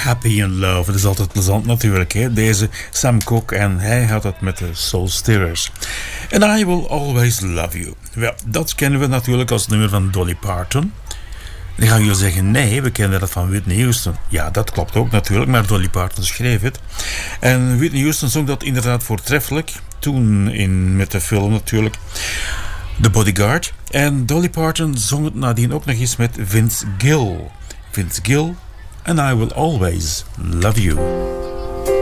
Happy in Love. Het is altijd plezant natuurlijk, hè? Deze Sam Cooke en hij had het met de Soul Stirrers. And I Will Always Love You. Wel, dat kennen we natuurlijk als nummer van Dolly Parton. Dan gaan jullie zeggen, nee, we kennen dat van Whitney Houston. Ja, dat klopt ook natuurlijk, maar Dolly Parton schreef het. En Whitney Houston zong dat inderdaad voortreffelijk. Toen met de film natuurlijk. The Bodyguard. En Dolly Parton zong het nadien ook nog eens met Vince Gill. Vince Gill, And I Will Always Love You.